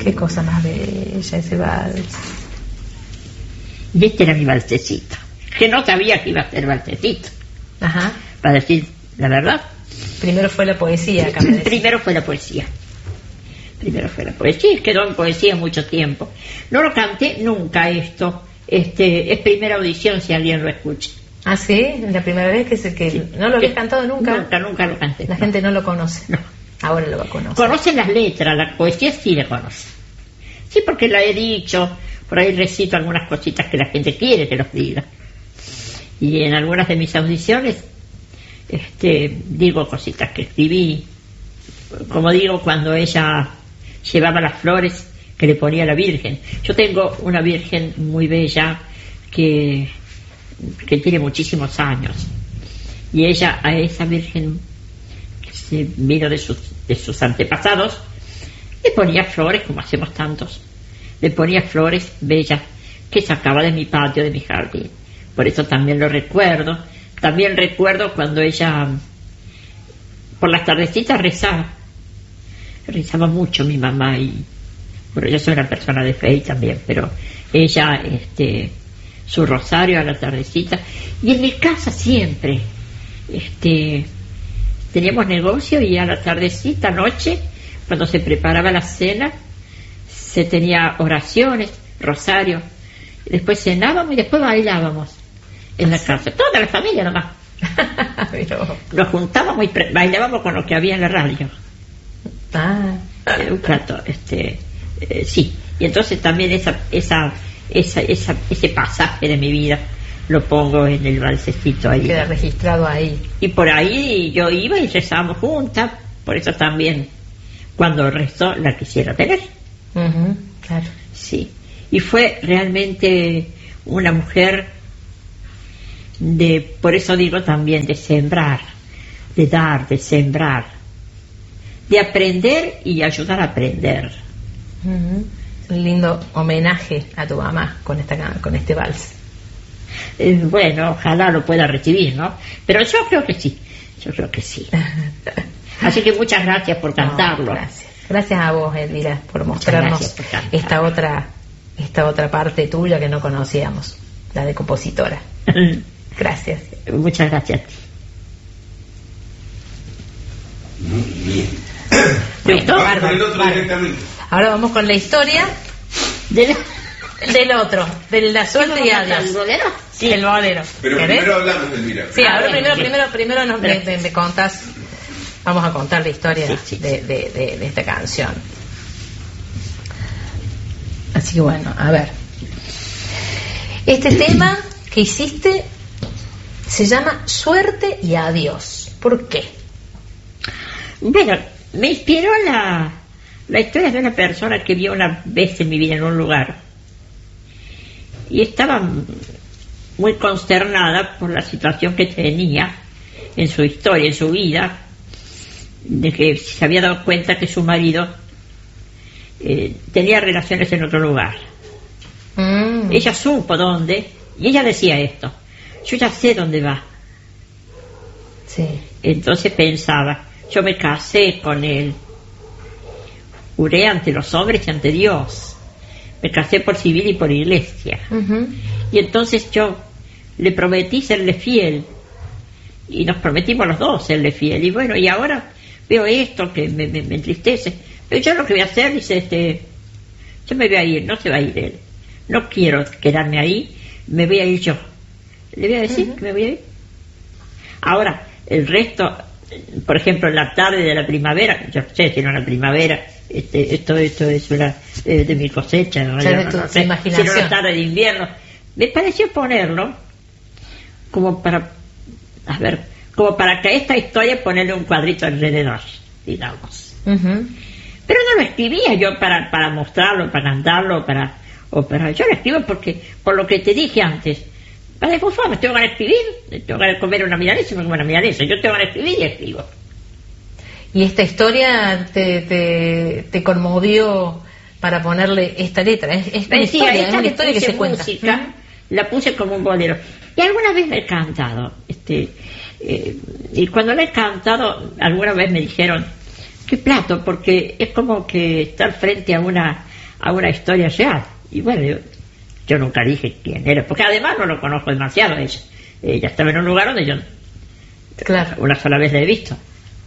Qué cosa más bella ese vals. Y este era mi valsecito, que no sabía que iba a ser valsecito. Ajá. Para decir la verdad. Primero fue la poesía, acá me decís. Primero fue la poesía, quedó en poesía mucho tiempo. No lo canté nunca esto, es primera audición si alguien lo escucha. Ah, sí, la primera vez que Sí. no lo habías cantado nunca. Nunca lo canté. La gente no lo conoce. No. Ahora lo va a conocer. Conocen las letras, la poesía sí la conoce. Sí, porque la he dicho, por ahí recito algunas cositas que la gente quiere que los diga. Y en algunas de mis audiciones digo cositas que escribí, como digo cuando ella llevaba las flores que le ponía a la Virgen. Yo tengo una Virgen muy bella que tiene muchísimos años, y ella a esa Virgen que se vino de sus antepasados le ponía flores, como hacemos tantos, le ponía flores bellas que sacaba de mi patio, de mi jardín. Por eso también lo recuerdo. También recuerdo cuando ella por las tardecitas rezaba mucho mi mamá, y bueno, yo soy una persona de fe también, pero ella su rosario a la tardecita. Y en mi casa siempre teníamos negocio, y a la tardecita, noche, cuando se preparaba la cena, se tenía oraciones, rosario, y después cenábamos y después bailábamos en la casa, toda la familia nomás. Nos juntábamos y bailábamos con lo que había en la radio. Un plato, sí. Y entonces también ese pasaje de mi vida lo pongo en el valsecito ahí. Queda registrado ahí. Y por ahí yo iba y rezábamos juntas, por eso también cuando rezó la quisiera tener. Claro. Sí. Y fue realmente una mujer por eso digo también, de sembrar, de dar, de sembrar, de aprender y ayudar a aprender. Un lindo homenaje a tu mamá con este vals. Bueno, ojalá lo pueda recibir, ¿no? Pero yo creo que sí. Así que muchas gracias por cantarlo. Gracias a vos, Elvira, por mostrarnos esta otra parte tuya que no conocíamos, la de compositora. Gracias. Muchas gracias a ti. Bien. Ahora vamos con la historia del otro, de la suerte y adiós. ¿El bolero? Sí, el bolero. Pero primero hablamos del Elvira. Sí, ahora primero me contás. Vamos a contar la historia de esta canción. Así que bueno, a ver. Este tema que hiciste se llama Suerte y Adiós. ¿Por qué? Bueno, me inspiró la historia de una persona que vio una vez en mi vida en un lugar y estaba muy consternada por la situación que tenía en su historia, en su vida, de que se había dado cuenta que su marido tenía relaciones en otro lugar. Ella supo dónde, y ella decía esto: yo ya sé dónde va. Sí. Entonces pensaba, yo me casé con él, juré ante los hombres y ante Dios, me casé por civil y por iglesia, y entonces yo le prometí serle fiel, y nos prometimos los dos serle fiel, y bueno, y ahora veo esto que me entristece, pero yo lo que voy a hacer, dice, yo me voy a ir, no se va a ir él, no quiero quedarme ahí, me voy a ir yo. Le voy a decir que me voy a ir. Ahora, el resto, por ejemplo, en la tarde de la primavera, yo sé que no la primavera, esto es una de mi cosecha, no sé, sino la tarde de invierno. Me pareció ponerlo como para que a esta historia ponerle un cuadrito alrededor, digamos. Pero no lo escribía yo para mostrarlo, para cantarlo, yo lo escribo porque, por lo que te dije antes, para de conforme, tengo ganas de escribir, tengo ganas de comer una milanesa, me como una milanesa, yo tengo ganas de escribir y escribo. ¿Y esta historia te conmovió para ponerle esta letra? Es una historia que se cuenta. Música, la puse como un bolero. Y alguna vez la he cantado, y cuando la he cantado, alguna vez me dijeron, qué plato, porque es como que estar frente a a una historia real. Y bueno, yo nunca dije quién era, porque además no lo conozco demasiado. Ella estaba en un lugar donde yo una sola vez la he visto.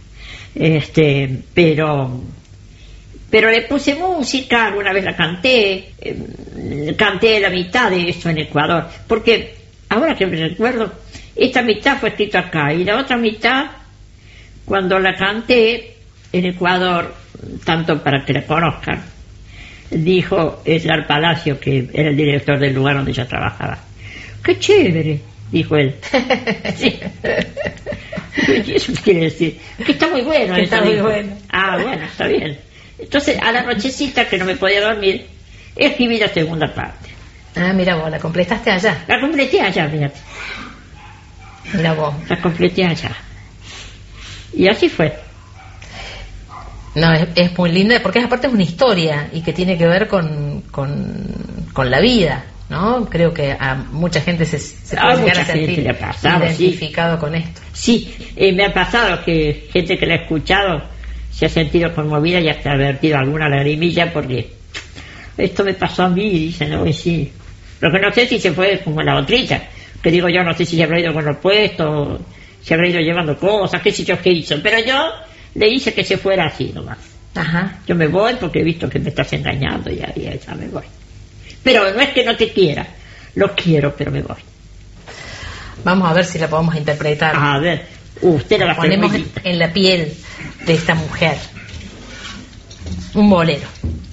Pero le puse música, alguna vez la canté la mitad de eso en Ecuador, porque ahora que me recuerdo, esta mitad fue escrita acá y la otra mitad, cuando la canté en Ecuador, tanto para que la conozcan, dijo Edgar Palacio, que era el director del lugar donde yo trabajaba: ¡qué chévere!, dijo él. Sí. ¿Y eso quiere decir? Que está muy bueno. Que está muy bueno. Ah, bueno, está bien. Entonces, a la nochecita, que no me podía dormir, escribí la segunda parte. Ah, mira vos, la completaste allá. La completé allá, fíjate. Mira vos. La completé allá. Y así fue. No, es muy linda, porque aparte es una historia y que tiene que ver con la vida, ¿no? Creo que a mucha gente se puede llegar a sentir identificado con esto. Sí, me ha pasado que gente que la ha escuchado se ha sentido conmovida y hasta ha vertido alguna lagrimilla, porque esto me pasó a mí, dicen, ¿no? Y sí. Lo que no sé si se fue como la otrita, que digo yo, no sé si se habrá ido con los puestos, se habrá ido llevando cosas, qué sé yo qué hizo, pero yo le hice que se fuera así nomás. Ajá. Yo me voy porque he visto que me estás engañando y ya me voy. Pero no es que no te quiera, lo quiero, pero me voy. Vamos a ver si la podemos interpretar. A ver, usted la ponemos en la piel de esta mujer. Un bolero.